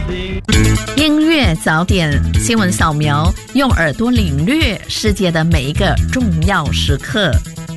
音乐早点新闻扫描，用耳朵领略世界的每一个重要时刻。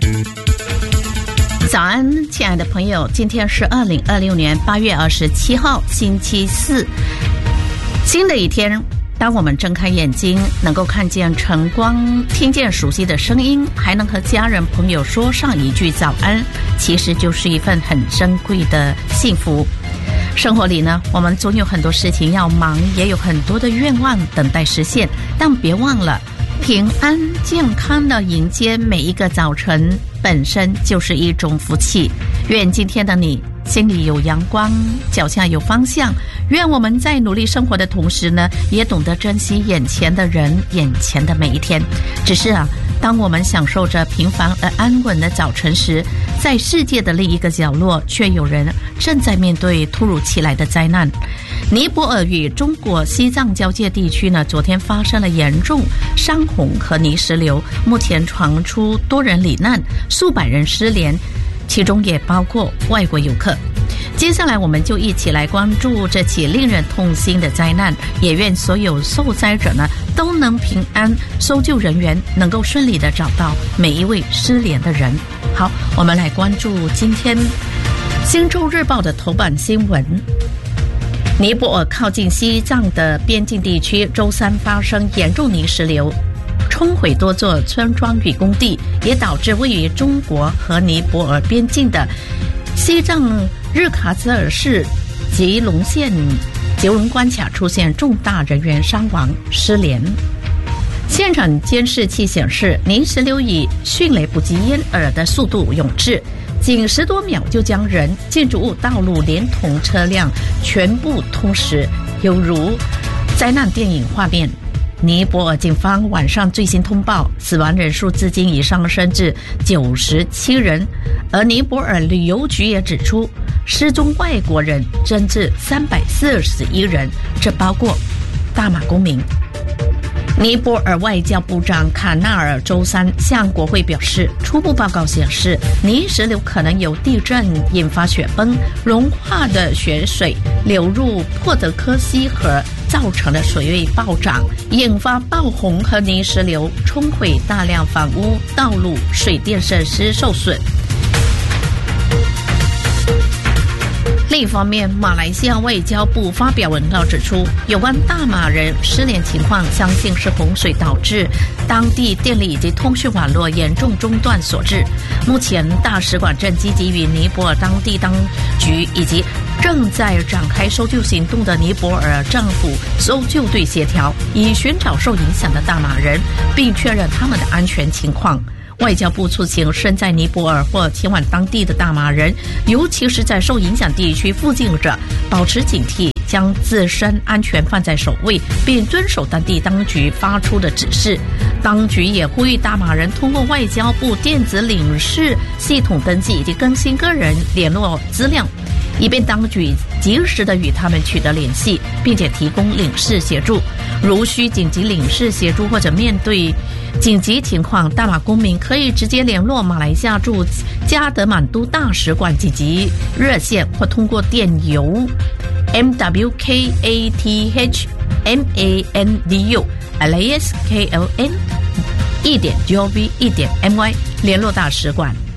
早安，亲爱的朋友，今天是2026年8月27号，星期四，新的一天。当我们睁开眼睛，能够看见晨光，听见熟悉的声音，还能和家人朋友说上一句早安，其实就是一份很珍贵的幸福。生活里呢，我们总有很多事情要忙，也有很多的愿望等待实现，但别忘了，平安健康的迎接每一个早晨本身就是一种福气。愿今天的你心里有阳光，脚下有方向。愿我们在努力生活的同时呢，也懂得珍惜眼前的人，眼前的每一天。只是当我们享受着平凡而安稳的早晨时，在世界的另一个角落，却有人正在面对突如其来的灾难。尼泊尔与中国西藏交界地区呢，昨天发生了严重山洪和泥石流，目前传出多人罹难，数百人失联，其中也包括外国游客。接下来我们就一起来关注这起令人痛心的灾难，也愿所有受灾者呢都能平安，搜救人员能够顺利地找到每一位失联的人。好，我们来关注今天《新洲日报》的头版新闻。尼泊尔靠近西藏的边境地区周三发生严重泥石流，冲毁多座村庄与工地，也导致位于中国和尼泊尔边境的西藏日喀则尔市吉隆县吉隆关卡出现重大人员伤亡失联。现场监视器显示，泥石流以迅雷不及掩耳的速度涌至，仅10多秒就将人、建筑物、道路连同车辆全部吞噬，犹如灾难电影画面。尼泊尔警方晚上最新通报，死亡人数至今已上升至97人，而尼泊尔旅游局也指出，失踪外国人增至341人，这包括大马公民。尼泊尔外交部长卡纳尔周三向国会表示，初步报告显示，泥石流可能由地震引发雪崩，融化的雪水流入珀德科西河，造成了水位暴涨，引发暴洪和泥石流，冲毁大量房屋、道路、水电设施受损。另一方面，马来西亚外交部发表文告指出，有关大马人失联情况，相信是洪水导致当地电力以及通讯网络严重中断所致。目前大使馆正积极与尼泊尔当地当局以及正在展开搜救行动的尼泊尔政府搜救队协调，以寻找受影响的大马人，并确认他们的安全情况。外交部促请身在尼泊尔或前往当地的大马人，尤其是在受影响地区附近者，保持警惕，将自身安全放在首位，并遵守当地当局发出的指示。当局也呼吁大马人通过外交部电子领事系统登记以及更新个人联络资料，以便当局及时地与他们取得联系，并且提供领事协助。如需紧急领事协助或者面对紧急情况，大马公民可以直接联络马来西亚驻加德满都大使馆紧急热线，或通过电邮 mwkathmandu@laskln1.gov1.my 联络大使馆。